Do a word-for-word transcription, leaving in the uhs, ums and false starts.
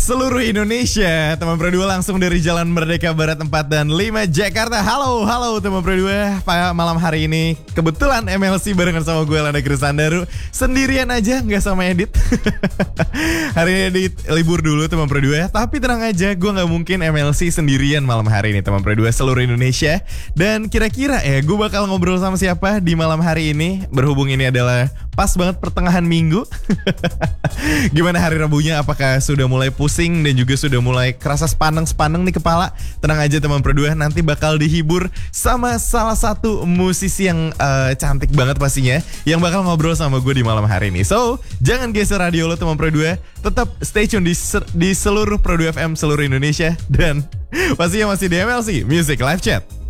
Seluruh Indonesia, teman Pro dua langsung dari Jalan Merdeka Barat empat dan lima Jakarta. Halo, halo teman Pro dua. Pada malam hari ini kebetulan M L C barengan sama gue Landa Krisandaru. Sendirian aja, nggak sama Edit. Hari ini Edit libur dulu teman Pro dua. Tapi tenang aja, gue nggak mungkin M L C sendirian malam hari ini teman Pro dua, seluruh Indonesia. Dan kira-kira ya, gue bakal ngobrol sama siapa di malam hari ini. Berhubung ini adalah pas banget pertengahan minggu. Gimana hari Rabunya? Apakah sudah mulai pusing dan juga sudah mulai kerasa sepaneng-sepaneng di kepala? Tenang aja teman Pro dua, nanti bakal dihibur sama salah satu musisi yang uh, cantik banget pastinya, yang bakal ngobrol sama gue di malam hari ini. So, jangan geser radio lo teman Pro dua, tetap stay tune di, di seluruh Pro dua F M seluruh Indonesia. Dan pastinya masih di M L C Music Live Chat.